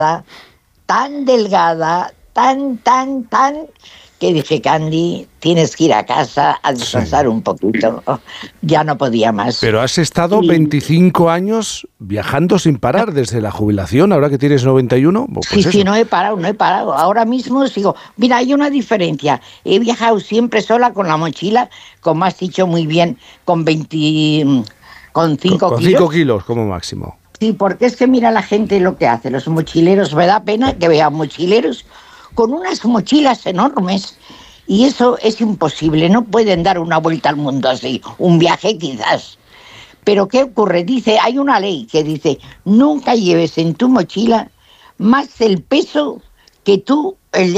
tan delgada, tan, que dije, Candy, tienes que ir a casa a descansar un poquito. Ya no podía más. Pero has estado 25 años viajando sin parar desde la jubilación, ahora que tienes 91. Pues sí, no he parado. Ahora mismo sigo. Mira, hay una diferencia. He viajado siempre sola con la mochila, como has dicho muy bien, con 5 kilos. Con 5 kilos como máximo. Sí, porque es que mira la gente lo que hace, los mochileros, me da pena que vean mochileros con unas mochilas enormes y eso es imposible, no pueden dar una vuelta al mundo así, un viaje quizás. Pero ¿qué ocurre? Dice, hay una ley que dice, nunca lleves en tu mochila más del peso que tú, el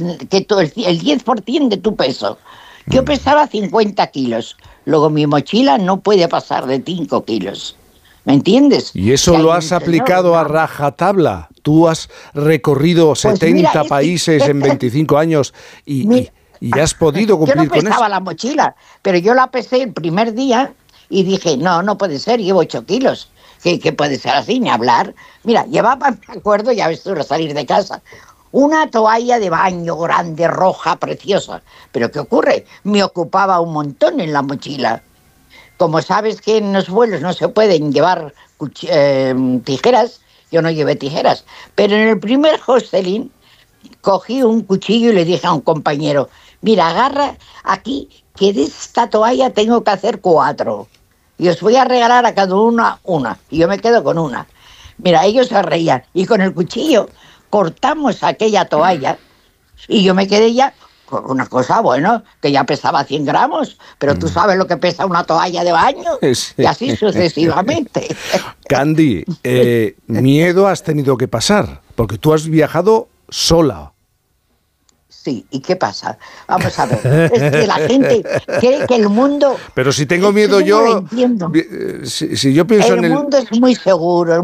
10% de tu peso. Yo pesaba 50 kilos, luego mi mochila no puede pasar de 5 kilos. ¿Me entiendes? ¿Y eso lo has aplicado a rajatabla? Tú has recorrido 70 países en 25 años y has podido cumplir con eso. Yo no pesaba la mochila, pero yo la pesé el primer día y dije, no puede ser, llevo 8 kilos. ¿Qué puede ser así, ni hablar? Mira, llevaba, me acuerdo, ya ves tú, al salir de casa, una toalla de baño grande, roja, preciosa. Pero ¿qué ocurre? Me ocupaba un montón en la mochila. Como sabes que en los vuelos no se pueden llevar tijeras, yo no llevé tijeras. Pero en el primer hostelín cogí un cuchillo y le dije a un compañero, mira, agarra aquí, que de esta toalla tengo que hacer 4. Y os voy a regalar a cada una. Y yo me quedo con una. Mira, ellos se reían. Y con el cuchillo cortamos aquella toalla y yo me quedé ya con una cosa, bueno, que ya pesaba 100 gramos, pero tú sabes lo que pesa una toalla de baño, sí. Y así sucesivamente. Candy, miedo has tenido que pasar, porque tú has viajado sola. Sí, ¿y qué pasa? Vamos a ver, es que la gente cree que el mundo... Pero si tengo miedo yo... Si yo pienso en el... El mundo es muy seguro,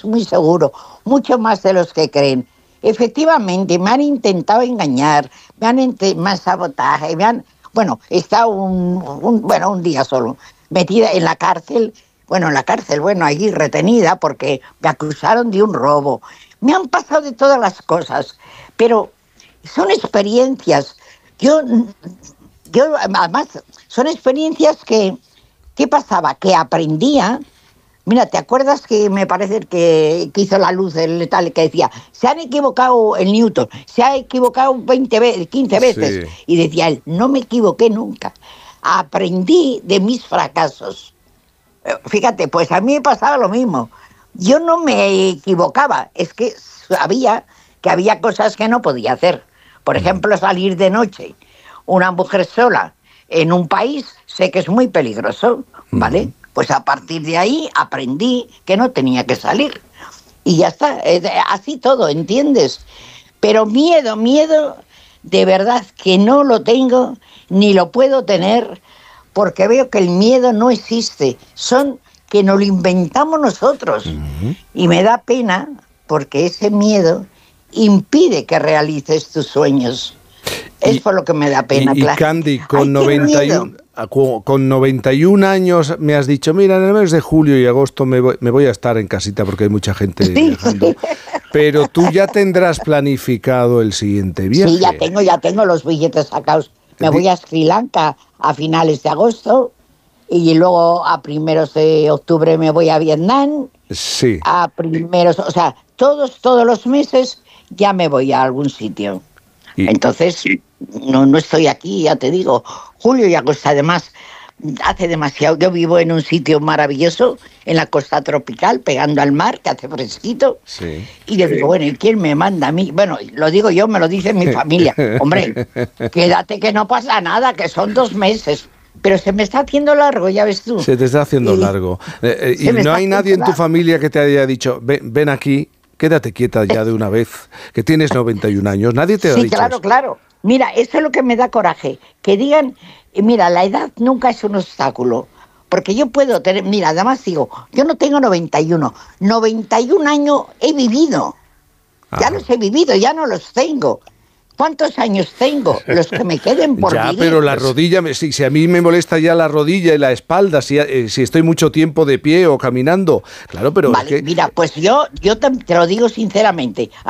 mucho más de los que creen. Efectivamente, me han intentado engañar, me han sabotaje, bueno, he estado un día solo metida en la cárcel, allí retenida porque me acusaron de un robo. Me han pasado de todas las cosas, pero son experiencias. Yo además, son experiencias que, ¿qué pasaba? Que aprendía. Mira, ¿te acuerdas que me parece que hizo la luz el letal que decía, se han equivocado el Newton, se ha equivocado 15 veces? Sí. Y decía él, no me equivoqué nunca. Aprendí de mis fracasos. Fíjate, pues a mí me pasaba lo mismo. Yo no me equivocaba, es que sabía que había cosas que no podía hacer. Por ejemplo, salir de noche, una mujer sola en un país, sé que es muy peligroso, ¿vale? Pues a partir de ahí aprendí que no tenía que salir. Y ya está, así todo, ¿entiendes? Pero miedo, de verdad que no lo tengo, ni lo puedo tener, porque veo que el miedo no existe. Son que nos lo inventamos nosotros. Y me da pena, porque ese miedo impide que realices tus sueños. Es por lo que me da pena. Y Candy, con 91 años me has dicho, mira, en el mes de julio y agosto me voy a estar en casita porque hay mucha gente viajando. Pero tú ya tendrás planificado el siguiente viaje. Sí, ya tengo los billetes sacados. Me voy a Sri Lanka a finales de agosto y luego a primeros de octubre me voy a Vietnam. Sí. A primeros, o sea, todos los meses ya me voy a algún sitio. Entonces, no estoy aquí, ya te digo, julio y agosto, además, hace demasiado. Yo vivo en un sitio maravilloso, en la costa tropical, pegando al mar, que hace fresquito. Sí. Y yo digo, bueno, ¿y quién me manda a mí? Bueno, lo digo yo, me lo dice mi familia. Hombre, quédate que no pasa nada, que son 2 meses. Pero se me está haciendo largo, ya ves tú. Se te está haciendo largo. Y no hay nadie en tu familia que te haya dicho, ven aquí, quédate quieta ya de una vez, que tienes 91 años. Nadie te ha dicho eso. Claro. Mira, eso es lo que me da coraje. Que digan, mira, la edad nunca es un obstáculo. Porque yo puedo tener, mira, además digo, yo no tengo 91. 91 años he vivido. Ya los he vivido, ya no los tengo. ¿Cuántos años tengo? Los que me queden por vivir. Ya, pero la rodilla, si a mí me molesta ya la rodilla y la espalda, si estoy mucho tiempo de pie o caminando, claro, pero... Vale, es que... mira, pues yo te lo digo sinceramente,